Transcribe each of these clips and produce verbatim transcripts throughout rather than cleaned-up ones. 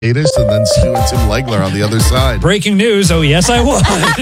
Latest, and then Stu and Tim Legler on the other side. Breaking news. Oh, yes, I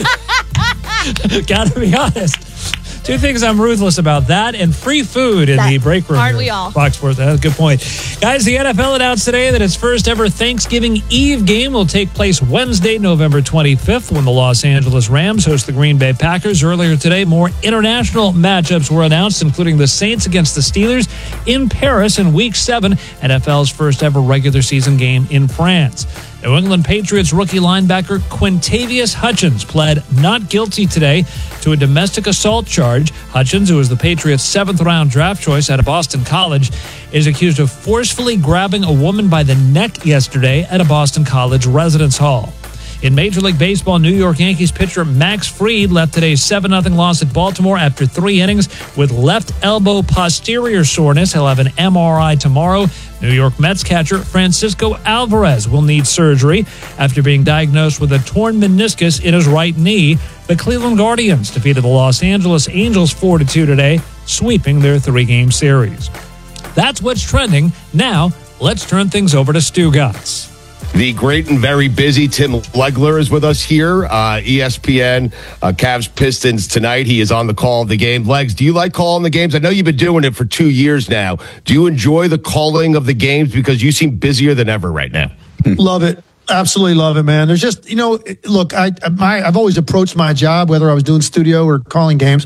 would. Gotta be honest. Two things I'm ruthless about, that and free food in that, the break room. Aren't we all? Fox Sports. That's a good point. Guys, the N F L announced today that its first ever Thanksgiving Eve game will take place Wednesday, November twenty-fifth, when the Los Angeles Rams host the Green Bay Packers. Earlier today, more international matchups were announced, including the Saints against the Steelers in Paris in Week seven, N F L's first ever regular season game in France. New England Patriots rookie linebacker Quintavious Hutchins pled not guilty today to a domestic assault charge. Hutchins, who was the Patriots' seventh-round draft choice out of Boston College, is accused of forcefully grabbing a woman by the neck yesterday at a Boston College residence hall. In Major League Baseball, New York Yankees pitcher Max Fried left today's seven nothing loss at Baltimore after three innings with left elbow posterior soreness. He'll have an M R I tomorrow. New York Mets catcher Francisco Alvarez will need surgery after being diagnosed with a torn meniscus in his right knee. The Cleveland Guardians defeated the Los Angeles Angels four to two today, sweeping their three-game series. That's what's trending. Now, let's turn things over to Stu Gatz. The great and very busy Tim Legler is with us here, uh, E S P N, uh, Cavs Pistons tonight. He is on the call of the game. Legs, do you like calling the games? I know you've been doing it for two years now. Do you enjoy the calling of the games? Because you seem busier than ever right now. Love it. Absolutely love it, man. There's just, you know, look, I, my, I've always approached my job, whether I was doing studio or calling games,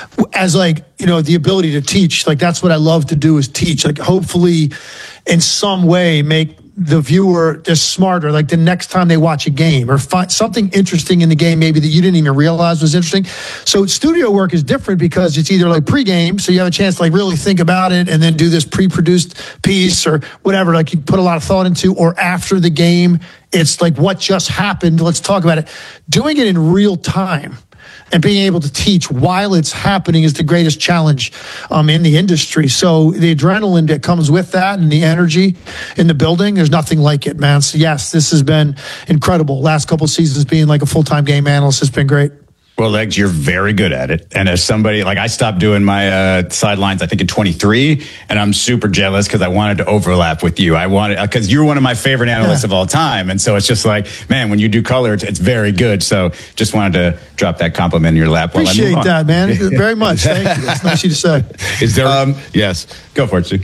as like, you know, the ability to teach. Like, that's what I love to do, is teach. Like, hopefully in some way make the viewer just smarter, like the next time they watch a game, or find something interesting in the game maybe that you didn't even realize was interesting. So studio work is different because it's either like pregame, so you have a chance to like really think about it and then do this pre-produced piece or whatever, like you put a lot of thought into, or after the game, it's like what just happened, let's talk about it. Doing it in real time and being able to teach while it's happening is the greatest challenge um, in the industry. So the adrenaline that comes with that and the energy in the building, there's nothing like it, man. So yes, this has been incredible. Last couple of seasons being like a full-time game analyst has been great. Well, Legs, you're very good at it. And as somebody, like I stopped doing my uh, sidelines, I think in twenty-three, and I'm super jealous because I wanted to overlap with you. I wanted, because you're one of my favorite analysts yeah. of all time. And so it's just like, man, when you do color, it's, it's very good. So just wanted to drop that compliment in your lap. While Appreciate I move on. that, man. Very much. Thank you. That's nice of you to say. Is there, um, yes. Go for it, Stu.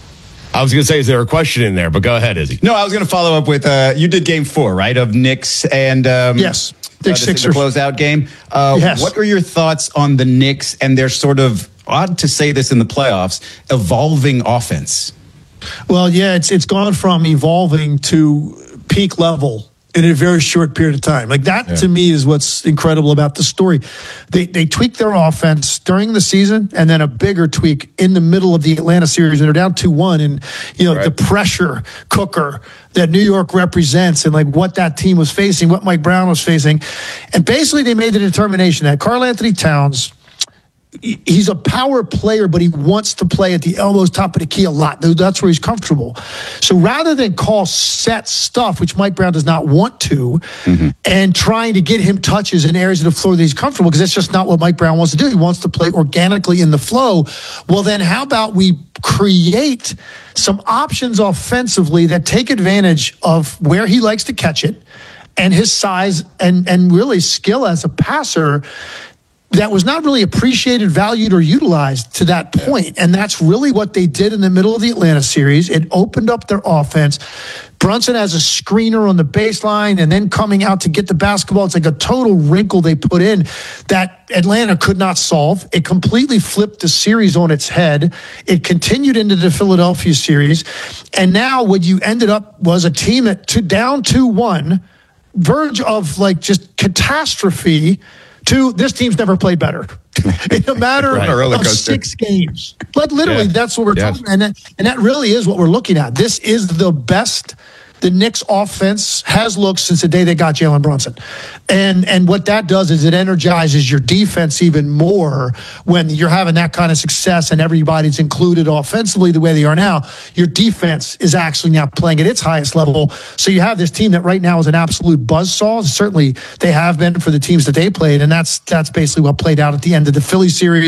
I was going to say, is there a question in there? But go ahead, Izzy. No, I was going to follow up with, uh, you did game four, right, of Knicks and... Um, yes. Uh, the, the closeout game. Uh, yes. What are your thoughts on the Knicks and their sort of, odd to say this in the playoffs, evolving offense? Well, yeah, it's it's gone from evolving to peak level in a very short period of time. Like that, yeah. to me, is what's incredible about the story. They they tweaked their offense during the season, and then a bigger tweak in the middle of the Atlanta series, and they're down two one, and you know right. the pressure cooker that New York represents, and like what that team was facing, what Mike Brown was facing, and basically they made the determination that Karl Anthony Towns, he's a power player, but he wants to play at the elbows, top of the key a lot. That's where he's comfortable. So rather than call set stuff, which Mike Brown does not want to, mm-hmm. and trying to get him touches in areas of the floor that he's comfortable, because that's just not what Mike Brown wants to do. He wants to play organically in the flow. Well, then how about we create some options offensively that take advantage of where he likes to catch it and his size and, and really skill as a passer that was not really appreciated, valued, or utilized to that point. And that's really what they did in the middle of the Atlanta series. It opened up their offense. Brunson has a screener on the baseline and then coming out to get the basketball. It's like a total wrinkle they put in that Atlanta could not solve. It completely flipped the series on its head. It continued into the Philadelphia series. And now what you ended up was a team that to down two one, verge of like just catastrophe, to this team's never played better in a matter right. of six games. But literally, yeah. that's what we're yes. talking about. And that, and that really is what we're looking at. This is the best the Knicks offense has looked since the day they got Jalen Brunson. And and what that does is it energizes your defense even more when you're having that kind of success and everybody's included offensively the way they are now. Your defense is actually now playing at its highest level. So you have this team that right now is an absolute buzzsaw. Certainly they have been for the teams that they played, and that's that's basically what played out at the end of the Philly series.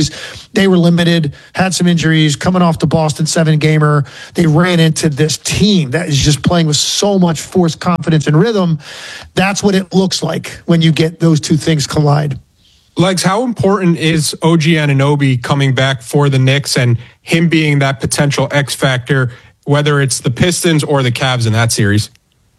they were limited, had some injuries, coming off the Boston seven-gamer. They ran into this team that is just playing with so much force, confidence, and rhythm. That's what it looks like when you get those two things collide. Legs, how important is O G Anunoby coming back for the Knicks and him being that potential X factor, whether it's the Pistons or the Cavs in that series?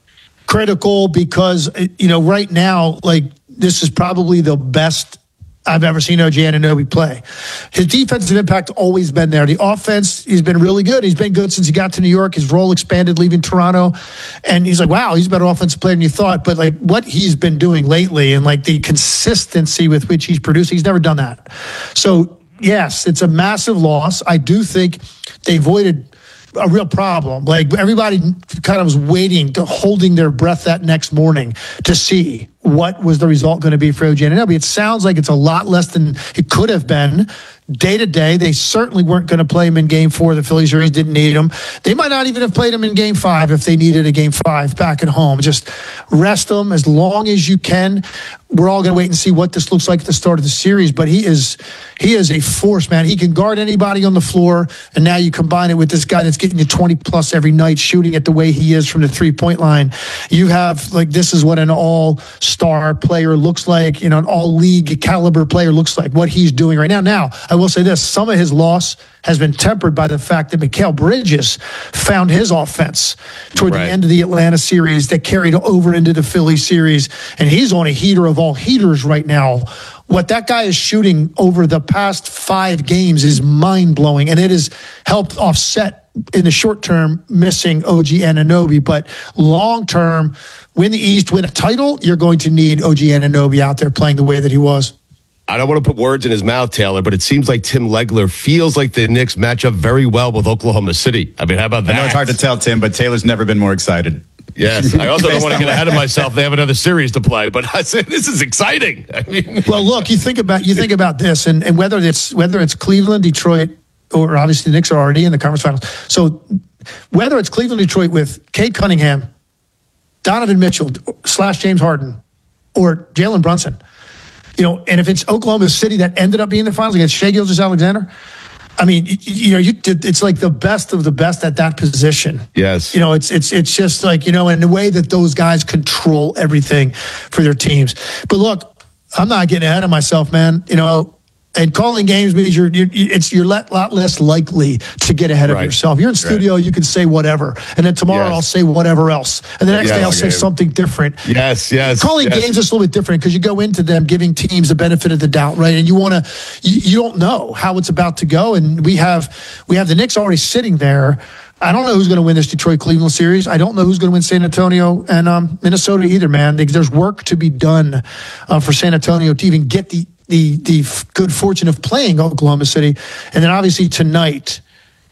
Critical because, you know, right now, like, this is probably the best I've ever seen O G Anunoby play. His defensive impact always been there. The offense, he's been really good. He's been good since he got to New York. His role expanded leaving Toronto. And he's like, wow, he's a better offensive player than you thought. But like what he's been doing lately and like the consistency with which he's producing, he's never done that. So yes, it's a massive loss. I do think they avoided a real problem. Like everybody kind of was waiting, to holding their breath that next morning to see what was the result going to be for O G Anunoby. It sounds like it's a lot less than it could have been. Day to day, they certainly weren't going to play him in game four. The Phillies series didn't need him. They might not even have played him in game five if they needed a game five back at home. Just rest him as long as you can. We're all going to wait and see what this looks like at the start of the series, but he is he is a force, man. He can guard anybody on the floor, and now you combine it with this guy that's getting you twenty plus every night, shooting it the way he is from the three-point line. You have, like, this is what an all-star player looks like, you know, an all-league caliber player looks like, what he's doing right now. Now, I will say this, some of his loss has been tempered by the fact that Mikal Bridges found his offense toward Right. the end of the Atlanta series that carried over into the Philly series, and he's on a heater of all heaters right now. What that guy is shooting over the past five games is mind-blowing, and it has helped offset in the short term missing O G Anunoby, but long term, win the East, win a title, you're going to need O G Anunoby out there playing the way that he was. I don't want to put words in his mouth, Taylor, but it seems like Tim Legler feels like the Knicks match up very well with Oklahoma City. I mean, how about that? I know it's hard to tell, Tim, but Taylor's never been more excited. Yes. I also don't want to get ahead of myself. They have another series to play, but I said this is exciting. I mean, Well, look, you think about you think about this, and, and whether it's whether it's Cleveland, Detroit, or obviously the Knicks are already in the conference finals. So whether it's Cleveland, Detroit with Cade Cunningham, Donovan Mitchell slash James Harden, or Jalen Brunson, you know, and if it's Oklahoma City that ended up being in the finals against Shai Gilgeous-Alexander, I mean, you, you know, you, it's like the best of the best at that position. Yes. You know, it's it's it's just like, you know, and the way that those guys control everything for their teams. But look, I'm not getting ahead of myself, man. You know, and calling games means you're, you're it's you're a lot less likely to get ahead of Right. yourself. You're in studio, Right. you can say whatever, and then tomorrow Yes. I'll say whatever else, and the next Yes. day I'll say Okay. something different. yes, yes. Calling yes. games is a little bit different because you go into them giving teams the benefit of the doubt, right? And you want to, you, you don't know how it's about to go. And we have, we have the Knicks already sitting there. I don't know who's going to win this Detroit Cleveland series. I don't know who's going to win San Antonio and um, Minnesota either, man. There's work to be done uh, for San Antonio to even get the, the, the f- good fortune of playing Oklahoma City. And then obviously tonight,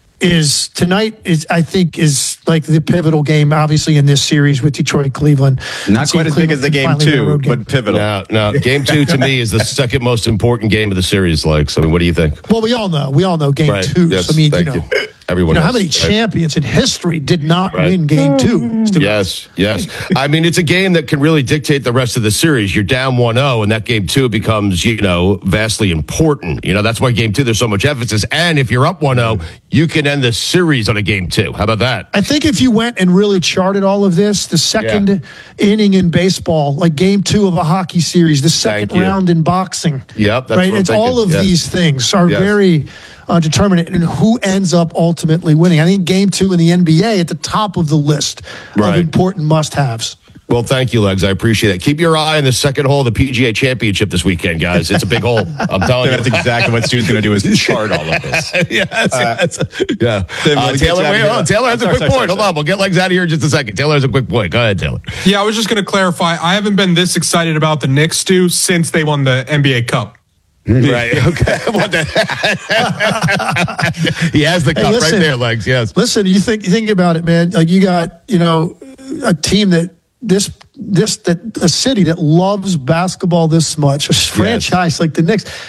is tonight is I think is like the pivotal game, obviously in this series with Detroit Cleveland. Not See quite as big Cleveland as the can game finally win a two, road game. but pivotal. No, no. Game two to me is the second most important game of the series, Lex. I mean, what do you think? Well, we all know. We all know game Right. two. Yes, I mean, you thank know, you. Everyone you know how knows. many Right. champions in history did not Right. win game two? Yes, yes. I mean, it's a game that can really dictate the rest of the series. You're down one oh, and that game two becomes, you know, vastly important. You know, that's why game two, there's so much emphasis. And if you're up one oh, you can end the series on a game two. How about that? I think if you went and really charted all of this, the second Yeah. inning in baseball, like game two of a hockey series, the second Thank you. round in boxing. Yep, that's right. what I'm It's all thinking. of Yes. these things are Yes. very uh, determinant in who ends up ultimately winning. I think game two in the N B A at the top of the list Right. of important must-haves. Well, thank you, Legs. I appreciate it. Keep your eye on the second hole of the P G A Championship this weekend, guys. It's a big hole. I'm telling you. That's exactly what Stu's going to do is chart all of this. yes, yes. Yeah. Tim, Uh, let's get Taylor, you out wait, of here. hold on. Taylor has a Sorry, quick sorry, point. sorry, Hold sorry. on. We'll get Legs out of here in just a second. Taylor has a quick point. Go ahead, Taylor. Yeah, I was just going to clarify. I haven't been this excited about the Knicks, Stu, since they won the N B A Cup. Right. Okay. What the he has the cup right listen. there, Legs. Yes. Listen, you think you think about it, man. Like you got, you know, a team that this this that a city that loves basketball this much, a franchise like the Knicks.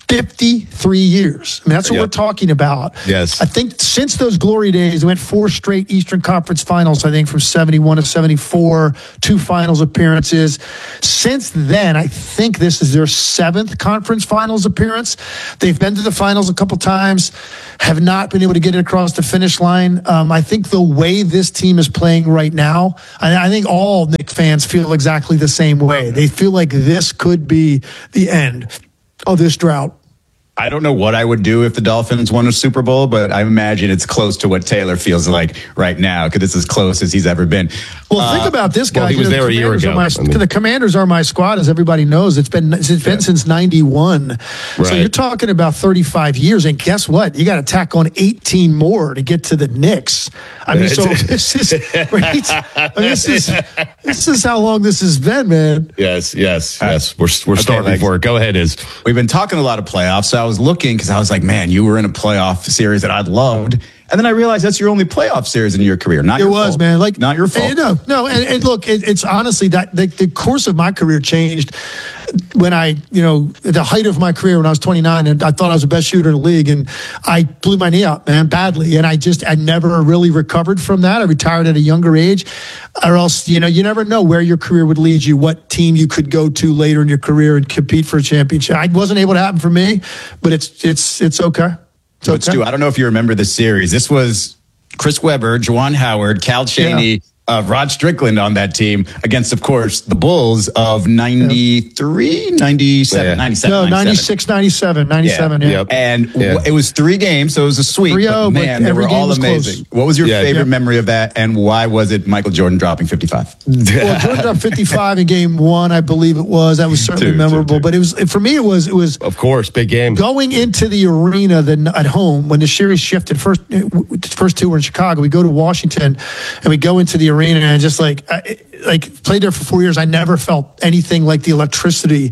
fifty-three years. I mean, that's what Yep. we're talking about. Yes. I think since those glory days, they went four straight Eastern Conference finals, I think from seventy-one to seventy-four, two finals appearances. Since then, I think this is their seventh conference finals appearance. They've been to the finals a couple times, have not been able to get it across the finish line. Um, I think the way this team is playing right now, I, I think all Knicks fans feel exactly the same way. They feel like this could be the end of this drought. I don't know what I would do if the Dolphins won a Super Bowl, but I imagine it's close to what Taylor feels like right now because it's as close as he's ever been. Well, Uh, think about this guy. well, he was You know, there the a year Commanders ago. are my- I mean- the Commanders are my squad, as everybody knows. It's been it's been since ninety-one. So Right. you're talking about thirty-five years. And guess what? You got to tack on eighteen more to get to the Knicks. I mean, so this is right? I mean, this is this is how long this has been, man. Yes, yes, yes. We're we're starving Legs. for it. Go ahead, Iz. We've been talking a lot of playoffs, so I was looking because I was like, man, you were in a playoff series that I loved. And then I realized that's your only playoff series in your career. Not It your was, fault. man. Like not your fault. and, no, no. And, and look, it, it's honestly that the, the course of my career changed when I, you know, at the height of my career when I was twenty-nine, and I thought I was the best shooter in the league, and I blew my knee out, man, badly, and I just I never really recovered from that. I retired at a younger age, or else, you know, you never know where your career would lead you, what team you could go to later in your career and compete for a championship. It wasn't able to happen for me, but it's it's it's okay. It's But Stu, I don't know if you remember this series. This was Chris Webber, Juwan Howard, Cal Chaney, uh, Rod Strickland on that team against, of course, the Bulls of ninety-three, ninety-seven, Yeah. ninety-seven, No, ninety-seven. ninety-six, ninety-seven, ninety-seven, yeah. Yep. And Yeah. w- it was three games, so it was a sweep. three oh, But but man, they every were game all was amazing. close. What was your Yeah. favorite Yeah. memory of that, and why was it Michael Jordan dropping fifty-five? Well, Jordan dropped fifty-five in game one, I believe it was. That was certainly Two, two, memorable. two. But it was for me. It was it was Of course, big game. going into the arena then at home when the series shifted. First, the first two were in Chicago. We go to Washington, and we go into the arena and just like I, like played there for four years. I never felt anything like the electricity.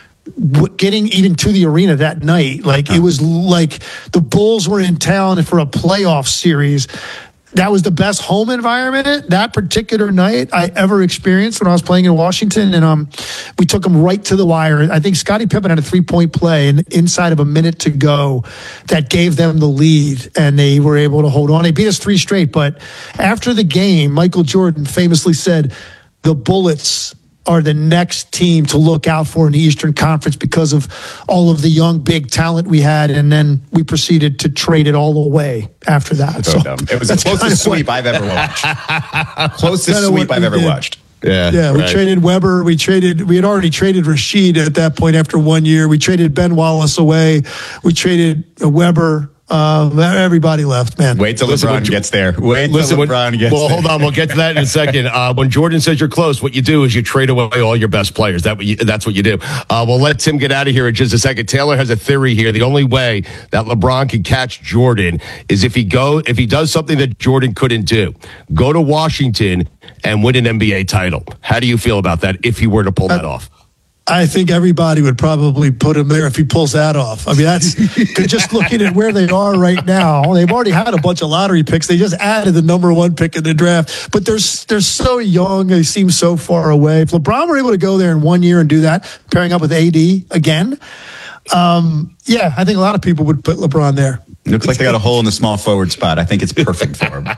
w- Getting even to the arena that night, like it was like the Bulls were in town for a playoff series. That was the best home environment that particular night I ever experienced when I was playing in Washington. And um, we took them right to the wire. I think Scottie Pippen had a three-point play and inside of a minute to go that gave them the lead, and they were able to hold on. They beat us three straight. But after the game, Michael Jordan famously said, the Bullets are the next team to look out for in the Eastern Conference because of all of the young, big talent we had. And then we proceeded to trade it all away after that. So dumb. It was the that's kind closest of what- sweep I've ever watched. closest Kinda sweep what I've we ever did. watched. Yeah, Yeah, we right. traded Weber. We traded. We had already traded Rashid at that point after one year. We traded Ben Wallace away. We traded uh, Weber. Uh, everybody left, man. Wait till Listen, LeBron when- gets there. Wait till Listen, when- LeBron gets well, there. hold on. We'll get to that in a second. Uh, when Jordan says you're close, what you do is you trade away all your best players. That what you, that's what you do. Uh, we'll let Tim get out of here in just a second. Taylor has a theory here. The only way that LeBron can catch Jordan is if he go if he does something that Jordan couldn't do. Go to Washington and win an N B A title. How do you feel about that if he were to pull that off? I think everybody would probably put him there if he pulls that off. I mean, that's just looking at where they are right now. They've already had a bunch of lottery picks. They just added the number one pick in the draft, but they're they're so young. They seem so far away. If LeBron were able to go there in one year and do that, pairing up with A D again, um, yeah, I think a lot of people would put LeBron there. It looks like they got a hole in the small forward spot. I think it's perfect for him.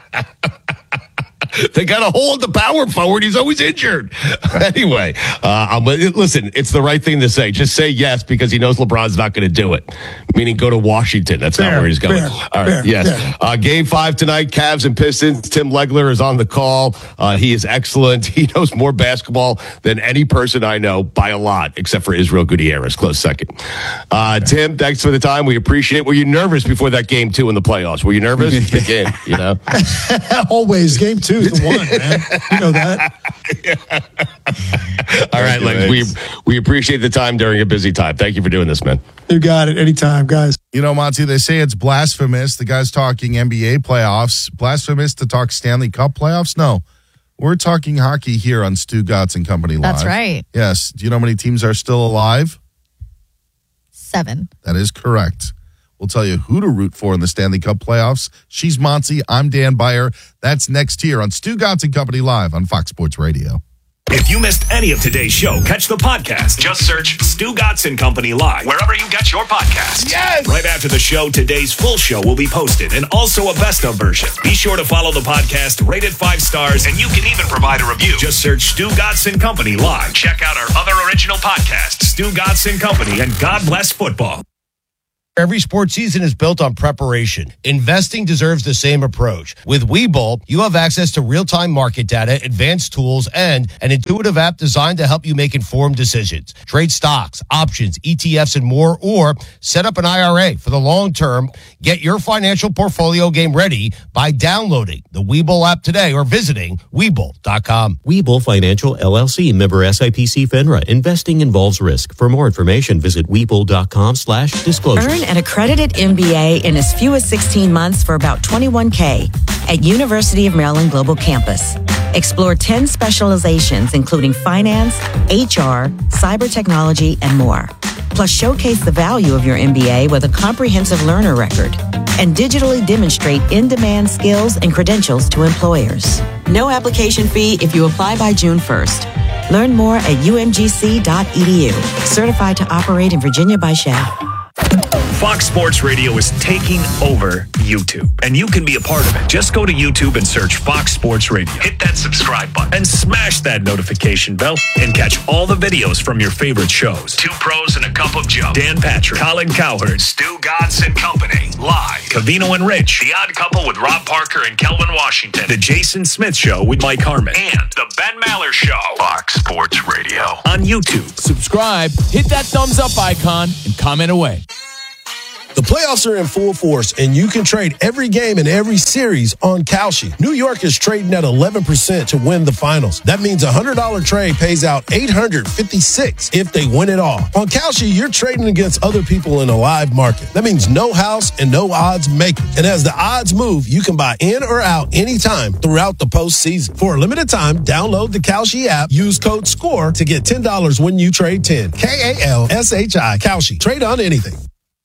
They got a hole in the power forward. He's always injured. Anyway, uh, I'm, listen, it's the right thing to say. Just say yes because he knows LeBron's not going to do it. Meaning go to Washington. That's Fair, not where he's going. fair, All right. fair, yes. fair. Uh, game five tonight, Cavs and Pistons. Tim Legler is on the call. Uh, he is excellent. He knows more basketball than any person I know by a lot, except for Israel Gutierrez, close second. Uh, Tim, thanks for the time. We appreciate it. Were you nervous before that game two in the playoffs? Were you nervous? Big game, you know? Always, game two is the one, man. You know that. All right, Lex, we, we appreciate the time during a busy time. Thank you for doing this, man. You got it. Anytime, guys. You know, Monty, they say it's blasphemous. The guy's talking N B A playoffs. Blasphemous to talk Stanley Cup playoffs? No. We're talking hockey here on Stu Gotts and Company Live. That's right. Yes. Do you know how many teams are still alive? Seven. That is correct. We'll tell you who to root for in the Stanley Cup playoffs. She's Monty. I'm Dan Beyer. That's next here on Stu Gotts and Company Live on Fox Sports Radio. If you missed any of today's show, catch the podcast. Just search Stu Gatz and Company Live wherever you get your podcasts. Yes! Right after the show, today's full show will be posted and also a best of version. Be sure to follow the podcast, rate it five stars, and you can even provide a review. Just search Stu Gatz and Company Live. Check out our other original podcasts, Stu Gatz and Company and God Bless Football. Every sports season is built on preparation. Investing deserves the same approach. With Webull, you have access to real-time market data, advanced tools, and an intuitive app designed to help you make informed decisions. Trade stocks, options, E T Fs, and more, or set up an I R A for the long term. Get your financial portfolio game ready by downloading the Webull app today or visiting Webull dot com. Webull Financial, L L C, member S I P C FINRA. Investing involves risk. For more information, visit Webull dot com slash disclosure. Earn an accredited M B A in as few as sixteen months for about twenty-one K at University of Maryland Global Campus. Explore ten specializations, including finance, H R, cyber technology, and more. Plus, showcase the value of your M B A with a comprehensive learner record and digitally demonstrate in-demand skills and credentials to employers. No application fee if you apply by June first. Learn more at U M G C dot E D U. Certified to operate in Virginia by Shell. Fox Sports Radio is taking over YouTube, and you can be a part of it. Just go to YouTube and search Fox Sports Radio. Hit that subscribe button and smash that notification bell and catch all the videos from your favorite shows. Two Pros and a Cup of Joe, Dan Patrick, Colin Cowherd, Stu Gatz and Company, live. Covino and Rich, The Odd Couple with Rob Parker and Kelvin Washington, The Jason Smith Show with Mike Harmon, and The Ben Maller Show. Fox Sports Radio on YouTube. Subscribe, hit that thumbs up icon, and comment away. The playoffs are in full force, and you can trade every game in every series on Kalshi. New York is trading at eleven percent to win the finals. That means a one hundred dollars trade pays out eight hundred fifty-six dollars if they win it all. On Kalshi, you're trading against other people in a live market. That means no house and no odds makers. And as the odds move, you can buy in or out anytime throughout the postseason. For a limited time, download the Kalshi app, use code SCORE to get ten dollars when you trade ten. K A L S H I, Kalshi. Trade on anything.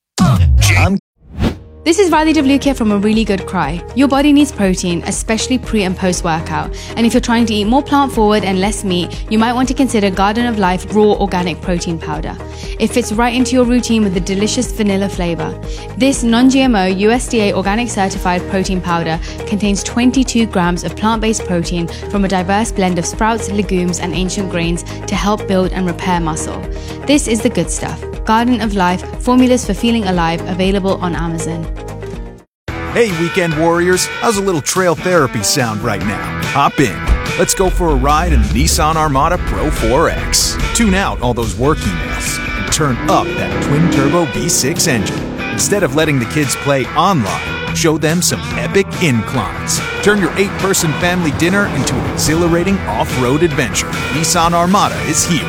I'm This is Riley W. here from A Really Good Cry. Your body needs protein, especially pre and post workout. And if you're trying to eat more plant forward and less meat, you might want to consider Garden of Life Raw Organic Protein Powder. It fits right into your routine with a delicious vanilla flavor. This non-G M O U S D A organic certified protein powder contains twenty-two grams of plant-based protein from a diverse blend of sprouts, legumes, and ancient grains to help build and repair muscle. This is the good stuff. Garden of Life, formulas for feeling alive, available on Amazon. Hey, weekend warriors, how's a little trail therapy sound right now? Hop in. Let's go for a ride in the Nissan Armada Pro four X. Tune out all those work emails and turn up that twin-turbo V six engine. Instead of letting the kids play online, show them some epic inclines. Turn your eight-person family dinner into an exhilarating off-road adventure. Nissan Armada is here.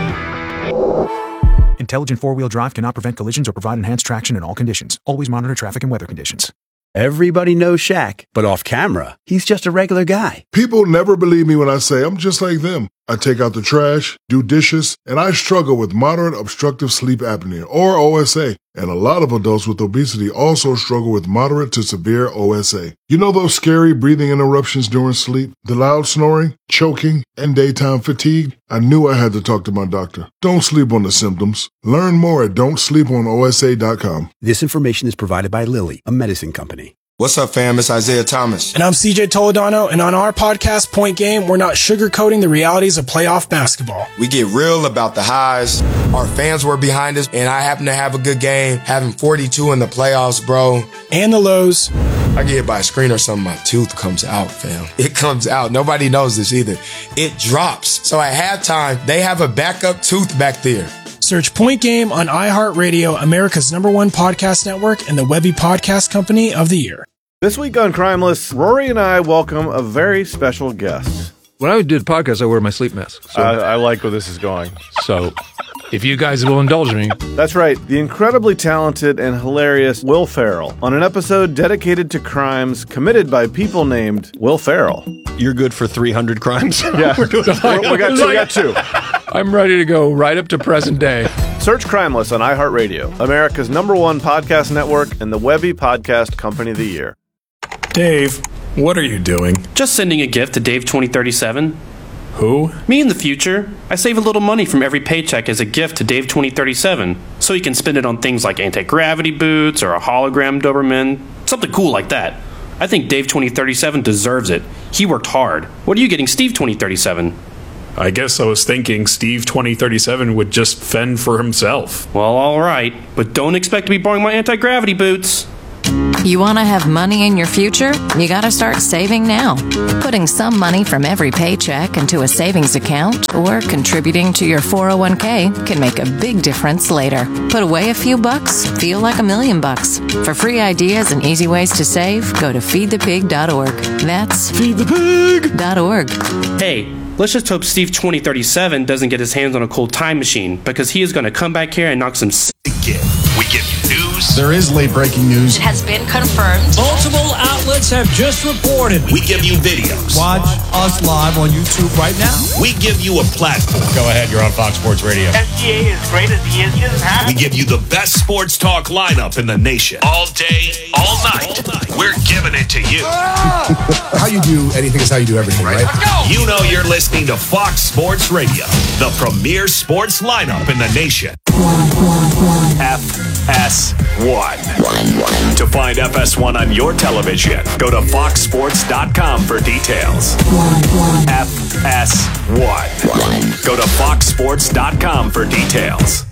Intelligent four-wheel drive cannot prevent collisions or provide enhanced traction in all conditions. Always monitor traffic and weather conditions. Everybody knows Shaq, but off camera, he's just a regular guy. People never believe me when I say I'm just like them. I take out the trash, do dishes, and I struggle with moderate obstructive sleep apnea, or O S A. And a lot of adults with obesity also struggle with moderate to severe O S A. You know those scary breathing interruptions during sleep, the loud snoring, choking, and daytime fatigue? I knew I had to talk to my doctor. Don't sleep on the symptoms. Learn more at don't sleep on O S A dot com. This information is provided by Lilly, a medicine company. What's up, fam? It's Isaiah Thomas. And I'm C J Toledano, and on our podcast, Point Game, we're not sugarcoating the realities of playoff basketball. We get real about the highs. Our fans were behind us, and I happen to have a good game, having forty-two in the playoffs, bro. And the lows. I get hit by a screen or something, my tooth comes out, fam. It comes out. Nobody knows this either. It drops. So at halftime, they have a backup tooth back there. Search Point Game on iHeartRadio, America's number one podcast network, and the Webby Podcast Company of the Year. This week on Crimeless, Rory and I welcome a very special guest. When I do the podcast, I wear my sleep mask. So. I, I like where this is going. So, if you guys will indulge me. That's right, the incredibly talented and hilarious Will Ferrell on an episode dedicated to crimes committed by people named Will Ferrell. You're good for three hundred crimes? Yeah, we're doing we're, we, got two, we got two. I'm ready to go right up to present day. Search Crimeless on iHeartRadio, America's number one podcast network, and the Webby Podcast Company of the Year. Dave, what are you doing? Just sending a gift to Dave twenty thirty-seven. Who? Me in the future. I save a little money from every paycheck as a gift to Dave twenty thirty-seven, so he can spend it on things like anti-gravity boots or a hologram Doberman, something cool like that. I think Dave twenty thirty-seven deserves it. He worked hard. What are you getting Steve twenty thirty-seven? I guess I was thinking Steve twenty thirty-seven would just fend for himself. Well, all right, but don't expect to be borrowing my anti-gravity boots. You want to have money in your future? You got to start saving now. Putting some money from every paycheck into a savings account or contributing to your four oh one k can make a big difference later. Put away a few bucks, feel like a million bucks. For free ideas and easy ways to save, go to feed the pig dot org. That's feed the pig dot org. Hey, let's just hope Steve twenty thirty-seven doesn't get his hands on a cool time machine, because he is going to come back here and knock some s*** again. We give you news. There is late breaking news. It has been confirmed. Multiple outlets have just reported. We give you videos. Watch us live on YouTube right now. We give you a platform. Go ahead, you're on Fox Sports Radio. S G A is great as he is. He doesn't have We give you the best sports talk lineup in the nation. All day, all night. All night. We're giving it to you. How you do anything is how you do everything, right? Let's go. You know you're listening to Fox Sports Radio, the premier sports lineup in the nation. F S one. To find F S one on your television, go to fox sports dot com for details. F S one. Go to fox sports dot com for details.